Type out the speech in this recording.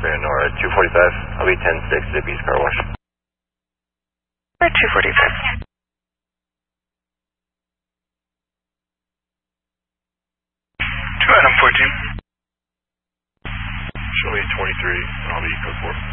Nora 245. I'll be 10-6 to Beast Car Wash. 245. 2 Adam 14. Show me 23, and I'll be code 4.